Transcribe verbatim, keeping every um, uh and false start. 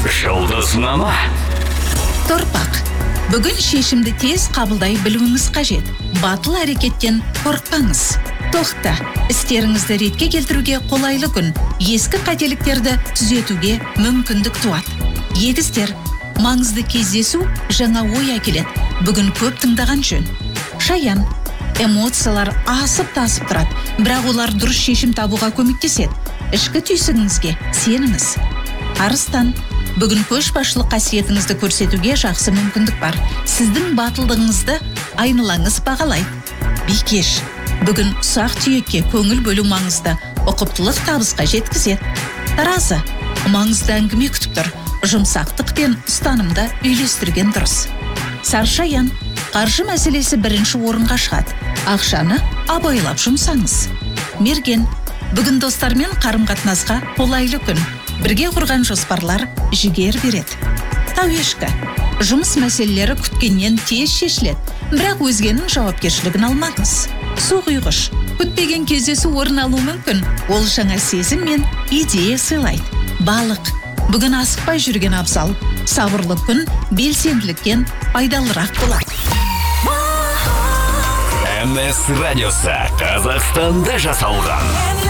Жұлдызнама. Торпақ. Бүгін шешімді тез қабылдай білуіңіз қажет. Батыл әрекеттен қорықпаңыз. Тоқта. Істеріңізді ретке келтіруге қолайлы күн. Ескі қателіктерді түзетуге мүмкіндік туады. Егіздер. Маңызды кездесу жаңа ой әкеледі. Бүгін көп тыңдаған жөн. Шаян. Эмоциялар асып тасып тұрады, бірақ олар дұрыс шешім табуға көмектеседі. Ішкі түйсігіңізге сеніңіз. Арыстан. Бүгін көшбасшылық қасиетіңізді көрсетуге жақсы мүмкіндік бар. Сіздің батылдығыңызды айналаңыз бағалайды. Бикеш. Бүгін ұсақ түйекке көңіл бөлу маңызды, ұқыптылық табысқа жеткізеді. Таразы. Маңызды әңгіме күтіп тұр. Жұмсақтық пен ұстанымды үйлестірген дұрыс. Саршаян. Қаржы мәселесі бірінші орынға шығады. Ақшаны абайлап жұмсаңыз. Мерген. Бүгін достармен қарым-қатынасқа қолайлы күн. Бірге құрған жоспарлар жігер береді. Тауешкі. Жұмыс мәселелері күткеннен тез шешіледі, бірақ өзгенің жауапкершілігін алмаңыз. Суғұйғыш. Күтпеген кездесу орын алуы мүмкін. Ол жаңа сезім мен идея сыйлайды. Балық. Бүгін асықпай жүрген абзал. Сабырлы күн белсенділіктен пайдалырақ болады. эн эс радиосы Қазақстанда жасалған.